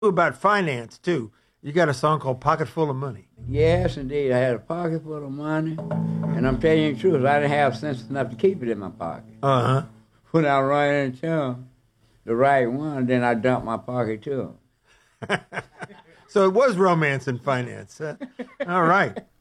about finance too. You got a song called "Pocket Full of Money." Yes, indeed. I had a pocket full of money, and I'm telling you the truth, I didn't have sense enough to keep it in my pocket. Uh When I run into him, the right one, then I dump my pocket to him. huh. So it was romance and finance. All right.